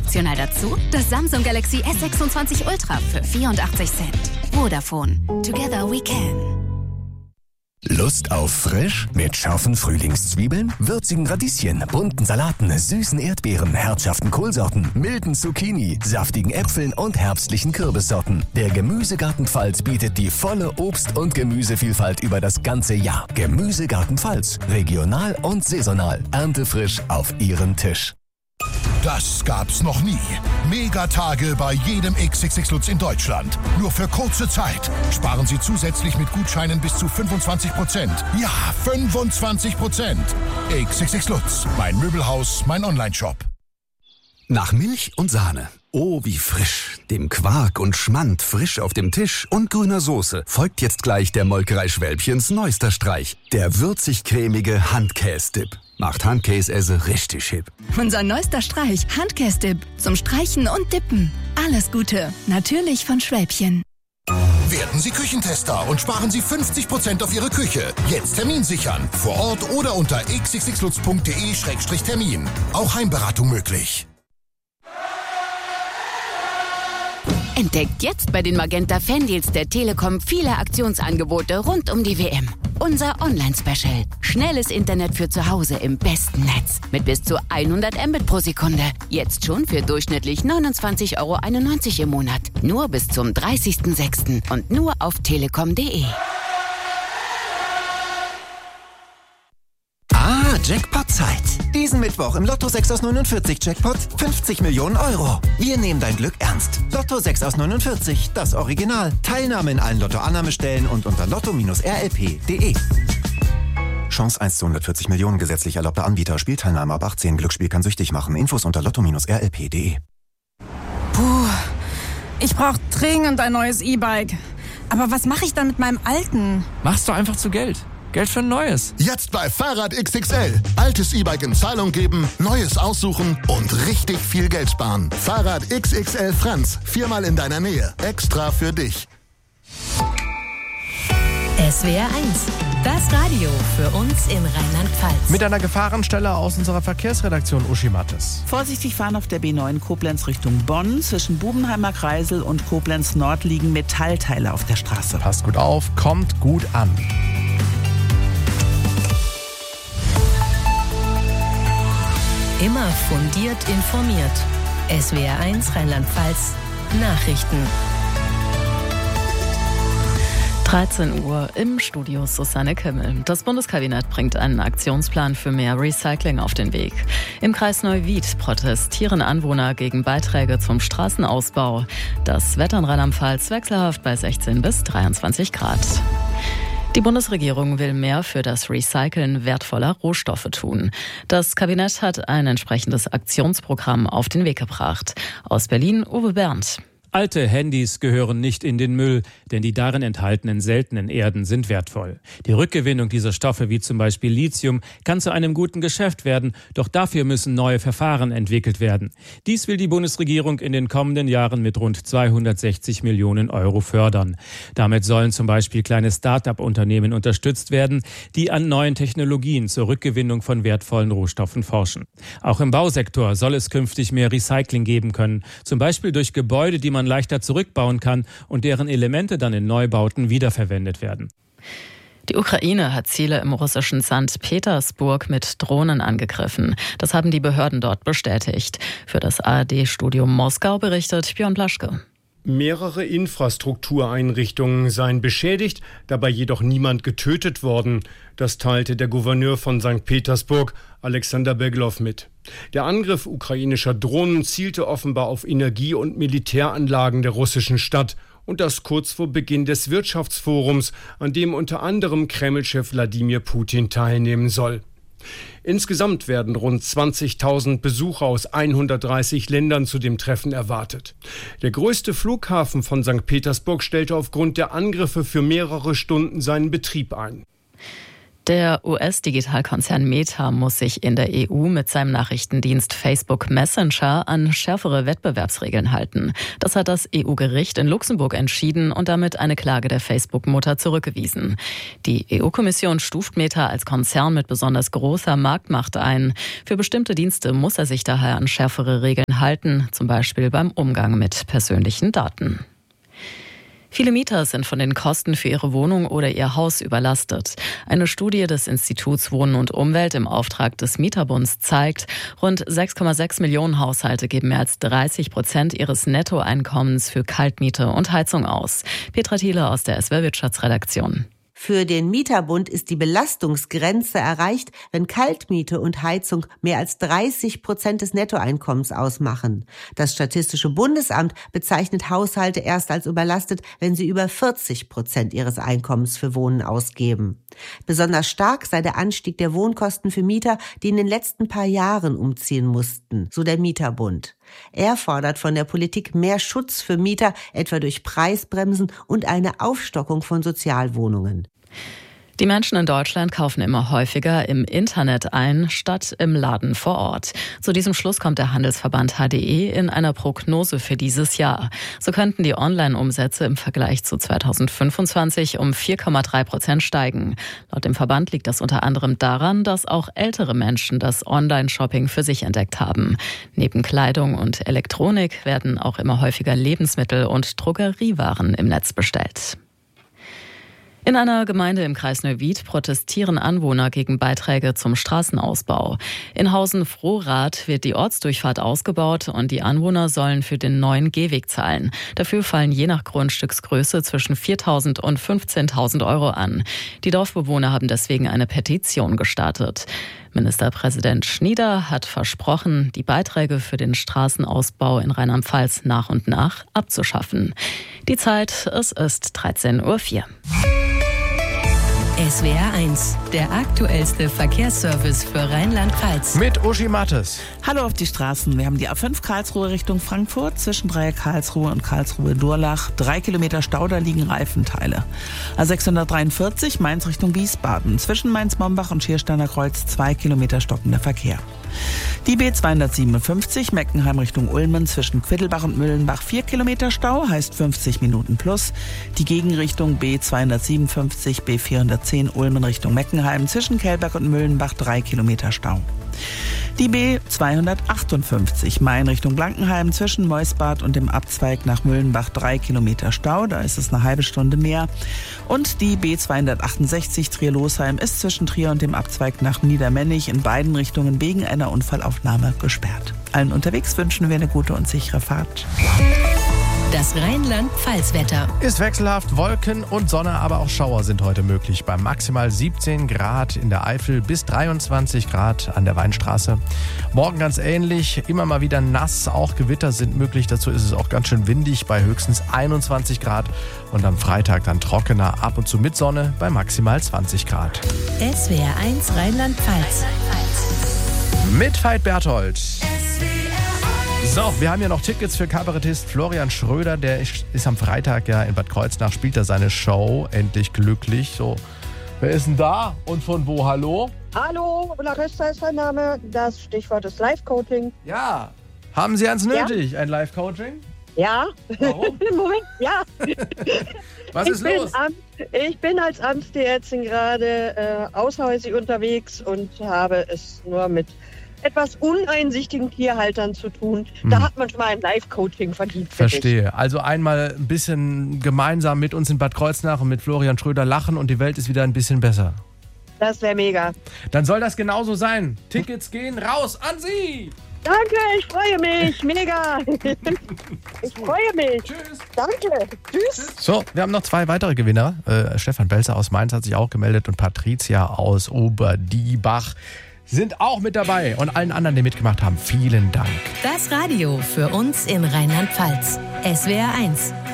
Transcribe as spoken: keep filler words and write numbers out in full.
Optional dazu das Samsung Galaxy S sechsundzwanzig Ultra für vierundachtzig Cent. Vodafone. Together we can. Lust auf frisch? Mit scharfen Frühlingszwiebeln, würzigen Radieschen, bunten Salaten, süßen Erdbeeren, herzhaften Kohlsorten, milden Zucchini, saftigen Äpfeln und herbstlichen Kürbissorten. Der Gemüsegarten Pfalz bietet die volle Obst- und Gemüsevielfalt über das ganze Jahr. Gemüsegarten Pfalz. Regional und saisonal. Erntefrisch auf Ihren Tisch. Das gab's noch nie. Megatage bei jedem X X X Lutz in Deutschland. Nur für kurze Zeit. Sparen Sie zusätzlich mit Gutscheinen bis zu fünfundzwanzig Prozent. Ja, fünfundzwanzig Prozent. X X X Lutz. Mein Möbelhaus, mein Onlineshop. Nach Milch und Sahne. Oh, wie frisch. Dem Quark und Schmand frisch auf dem Tisch und grüner Soße folgt jetzt gleich der Molkerei Schwälbchens neuester Streich. Der würzig-cremige Handkäse-Dip. Macht Handkäse richtig hip. Unser neuester Streich, Handkäse-Dip. Zum Streichen und Dippen. Alles Gute. Natürlich von Schwälbchen. Werden Sie Küchentester und sparen Sie fünfzig Prozent auf Ihre Küche. Jetzt Termin sichern. Vor Ort oder unter x x x lutz punkt d e Schrägstrich Termin. Auch Heimberatung möglich. Entdeckt jetzt bei den Magenta Fandeals der Telekom viele Aktionsangebote rund um die W M. Unser Online-Special. Schnelles Internet für zu Hause im besten Netz. Mit bis zu hundert Mbit pro Sekunde. Jetzt schon für durchschnittlich neunundzwanzig Euro einundneunzig im Monat. Nur bis zum dreißigsten sechsten und nur auf telekom punkt de. Ah, Jackpot-Zeit. Diesen Mittwoch im Lotto sechs aus neunundvierzig Jackpot fünfzig Millionen Euro. Wir nehmen dein Glück ernst. Lotto sechs aus neunundvierzig, das Original. Teilnahme in allen Lotto-Annahmestellen und unter lotto Bindestrich r l p punkt d e. Chance eins zu hundertvierzig Millionen, gesetzlich erlaubter Anbieter. Spielteilnahme ab achtzehn. Glücksspiel kann süchtig machen. Infos unter lotto Bindestrich r l p punkt d e. Puh, ich brauche dringend ein neues E-Bike. Aber was mache ich dann mit meinem alten? Machst du einfach zu Geld. Geld für ein neues. Jetzt bei Fahrrad X X L. Altes E-Bike in Zahlung geben, neues aussuchen und richtig viel Geld sparen. Fahrrad X X L Franz. Viermal in deiner Nähe. Extra für dich. S W R eins. Das Radio für uns in Rheinland-Pfalz. Mit einer Gefahrenstelle aus unserer Verkehrsredaktion, Uschi Mattes. Vorsichtig fahren auf der B neun Koblenz Richtung Bonn. Zwischen Bubenheimer Kreisel und Koblenz Nord liegen Metallteile auf der Straße. Passt gut auf, kommt gut an. Immer fundiert informiert. S W R eins Rheinland-Pfalz Nachrichten. dreizehn Uhr im Studio Susanne Kimmel. Das Bundeskabinett bringt einen Aktionsplan für mehr Recycling auf den Weg. Im Kreis Neuwied protestieren Anwohner gegen Beiträge zum Straßenausbau. Das Wetter in Rheinland-Pfalz wechselhaft bei sechzehn bis dreiundzwanzig Grad. Die Bundesregierung will mehr für das Recyceln wertvoller Rohstoffe tun. Das Kabinett hat ein entsprechendes Aktionsprogramm auf den Weg gebracht. Aus Berlin, Uwe Berndt. Alte Handys gehören nicht in den Müll, denn die darin enthaltenen seltenen Erden sind wertvoll. Die Rückgewinnung dieser Stoffe, wie zum Beispiel Lithium, kann zu einem guten Geschäft werden, doch dafür müssen neue Verfahren entwickelt werden. Dies will die Bundesregierung in den kommenden Jahren mit rund zweihundertsechzig Millionen Euro fördern. Damit sollen zum Beispiel kleine Start-up-Unternehmen unterstützt werden, die an neuen Technologien zur Rückgewinnung von wertvollen Rohstoffen forschen. Auch im Bausektor soll es künftig mehr Recycling geben können, zum Beispiel durch Gebäude, die man leichter zurückbauen kann und deren Elemente dann in Neubauten wiederverwendet werden. Die Ukraine hat Ziele im russischen Sankt Petersburg mit Drohnen angegriffen. Das haben die Behörden dort bestätigt. Für das A R D-Studio Moskau berichtet Björn Plaschke. Mehrere Infrastruktureinrichtungen seien beschädigt, dabei jedoch niemand getötet worden. Das teilte der Gouverneur von Sankt Petersburg, Alexander Beglow, mit. Der Angriff ukrainischer Drohnen zielte offenbar auf Energie- und Militäranlagen der russischen Stadt. Und das kurz vor Beginn des Wirtschaftsforums, an dem unter anderem Kreml-Chef Wladimir Putin teilnehmen soll. Insgesamt werden rund zwanzigtausend Besucher aus hundertdreißig Ländern zu dem Treffen erwartet. Der größte Flughafen von Sankt Petersburg stellte aufgrund der Angriffe für mehrere Stunden seinen Betrieb ein. Der U S-Digitalkonzern Meta muss sich in der E U mit seinem Nachrichtendienst Facebook Messenger an schärfere Wettbewerbsregeln halten. Das hat das E U-Gericht in Luxemburg entschieden und damit eine Klage der Facebook-Mutter zurückgewiesen. Die E U-Kommission stuft Meta als Konzern mit besonders großer Marktmacht ein. Für bestimmte Dienste muss er sich daher an schärfere Regeln halten, zum Beispiel beim Umgang mit persönlichen Daten. Viele Mieter sind von den Kosten für ihre Wohnung oder ihr Haus überlastet. Eine Studie des Instituts Wohnen und Umwelt im Auftrag des Mieterbunds zeigt, rund sechs Komma sechs Millionen Haushalte geben mehr als dreißig Prozent ihres Nettoeinkommens für Kaltmiete und Heizung aus. Petra Thiele aus der S W R Wirtschaftsredaktion. Für den Mieterbund ist die Belastungsgrenze erreicht, wenn Kaltmiete und Heizung mehr als dreißig Prozent des Nettoeinkommens ausmachen. Das Statistische Bundesamt bezeichnet Haushalte erst als überlastet, wenn sie über vierzig Prozent ihres Einkommens für Wohnen ausgeben. Besonders stark sei der Anstieg der Wohnkosten für Mieter, die in den letzten paar Jahren umziehen mussten, so der Mieterbund. Er fordert von der Politik mehr Schutz für Mieter, etwa durch Preisbremsen und eine Aufstockung von Sozialwohnungen. Die Menschen in Deutschland kaufen immer häufiger im Internet ein, statt im Laden vor Ort. Zu diesem Schluss kommt der Handelsverband H D E in einer Prognose für dieses Jahr. So könnten die Online-Umsätze im Vergleich zu zweitausendfünfundzwanzig um vier Komma drei Prozent steigen. Laut dem Verband liegt das unter anderem daran, dass auch ältere Menschen das Online-Shopping für sich entdeckt haben. Neben Kleidung und Elektronik werden auch immer häufiger Lebensmittel und Drogeriewaren im Netz bestellt. In einer Gemeinde im Kreis Neuwied protestieren Anwohner gegen Beiträge zum Straßenausbau. In Hausen-Frohrath wird die Ortsdurchfahrt ausgebaut und die Anwohner sollen für den neuen Gehweg zahlen. Dafür fallen je nach Grundstücksgröße zwischen viertausend und fünfzehntausend Euro an. Die Dorfbewohner haben deswegen eine Petition gestartet. Ministerpräsident Schnieder hat versprochen, die Beiträge für den Straßenausbau in Rheinland-Pfalz nach und nach abzuschaffen. Die Zeit, es ist dreizehn Uhr vier. S W R eins, der aktuellste Verkehrsservice für Rheinland-Pfalz. Mit Uschi Mattes. Hallo auf die Straßen. Wir haben die A fünf Karlsruhe Richtung Frankfurt zwischen Dreieck Karlsruhe und Karlsruhe-Durlach. Drei Kilometer Stau, da liegen Reifenteile. A sechshundertdreiundvierzig Mainz Richtung Wiesbaden. Zwischen Mainz-Mombach und Schiersteiner Kreuz zwei Kilometer stockender Verkehr. Die B zweihundertsiebenundfünfzig Meckenheim Richtung Ulmen zwischen Quiddelbach und Müllenbach vier Kilometer Stau, heißt fünfzig Minuten plus. Die Gegenrichtung B zweihundertsiebenundfünfzig B vierhundertzehn Ulmen Richtung Meckenheim zwischen Kelberg und Müllenbach drei Kilometer Stau. Die B zweihundertachtundfünfzig Main Richtung Blankenheim zwischen Meusbad und dem Abzweig nach Müllenbach drei Kilometer Stau, da ist es eine halbe Stunde mehr. Und die B zweihundertachtundsechzig Trier-Losheim ist zwischen Trier und dem Abzweig nach Niedermennig in beiden Richtungen wegen einer Unfallaufnahme gesperrt. Allen unterwegs wünschen wir eine gute und sichere Fahrt. Das Rheinland-Pfalz-Wetter. Ist wechselhaft, Wolken und Sonne, aber auch Schauer sind heute möglich. Bei maximal siebzehn Grad in der Eifel bis dreiundzwanzig Grad an der Weinstraße. Morgen ganz ähnlich, immer mal wieder nass, auch Gewitter sind möglich. Dazu ist es auch ganz schön windig bei höchstens einundzwanzig Grad. Und am Freitag dann trockener, ab und zu mit Sonne bei maximal zwanzig Grad. S W R eins Rheinland-Pfalz. Mit Veit Berthold. So, wir haben ja noch Tickets für Kabarettist Florian Schröder. Der ist, ist am Freitag ja in Bad Kreuznach, spielt er seine Show. Endlich glücklich. So, wer ist denn da und von wo? Hallo? Hallo, Larissa ist mein Name. Das Stichwort ist Live-Coaching. Ja. Haben Sie eins nötig, ja? Ein Live-Coaching? Ja. Warum? Moment, ja. Was ist ich los? Bin, ich bin als Amtsärztin gerade äh, aushäusig unterwegs und habe es nur mit etwas uneinsichtigen Tierhaltern zu tun. Da hm. hat man schon mal ein Live-Coaching verdient. Verstehe. Also einmal ein bisschen gemeinsam mit uns in Bad Kreuznach und mit Florian Schröder lachen und die Welt ist wieder ein bisschen besser. Das wäre mega. Dann soll das genauso sein. Tickets gehen raus an Sie! Danke, ich freue mich. Mega. Ich freue mich. Tschüss. Danke. Tschüss. So, wir haben noch zwei weitere Gewinner. Äh, Stefan Belzer aus Mainz hat sich auch gemeldet und Patricia aus Oberdiebach sind auch mit dabei. Und allen anderen, die mitgemacht haben, vielen Dank. Das Radio für uns in Rheinland-Pfalz. S W R eins.